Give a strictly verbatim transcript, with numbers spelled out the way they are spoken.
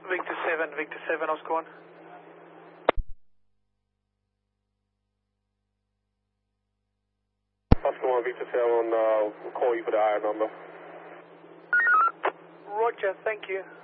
Victor seven, Victor seven, Oscar one. Oscar one, Victor seven, uh, we'll call you for the higher number. Roger, thank you.